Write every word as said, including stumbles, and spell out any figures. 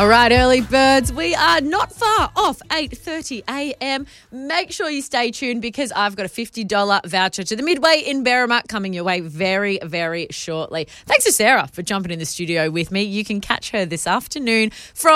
All right, early birds, we are not far off eight thirty a m. Make sure you stay tuned because I've got a fifty dollars voucher to the Midway in Berrima coming your way very, very shortly. Thanks to Sarah for jumping in the studio with me. You can catch her this afternoon from